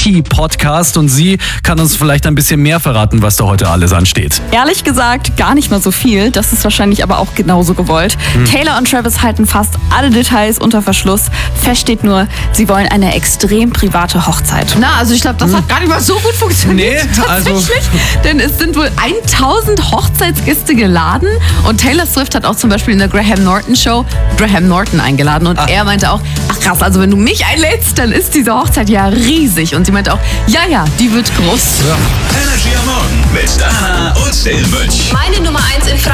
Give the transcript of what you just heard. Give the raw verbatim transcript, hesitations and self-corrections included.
Party-Podcast und sie kann uns vielleicht ein bisschen mehr verraten, was da heute alles ansteht. Ehrlich gesagt, gar nicht mal so viel. Das ist wahrscheinlich aber auch genauso gewollt. Hm. Taylor und Travis halten fast alle Details unter Verschluss. Fest steht nur, sie wollen eine extrem private Hochzeit. Na, also ich glaube, das hm. hat gar nicht mal so gut funktioniert. Nee, tatsächlich. also Denn es sind wohl tausend Hochzeitsgäste geladen und Taylor Swift hat auch zum Beispiel in der Graham Norton Show Graham Norton eingeladen und ach. er meinte auch, ach krass, also wenn du mich einlädst, dann ist diese Hochzeit ja riesig. Und sie meinte auch, ja, ja, die wird groß. Ja. Energy am Morgen mit Dana und Silvich. Meine Nummer eins in Frankreich.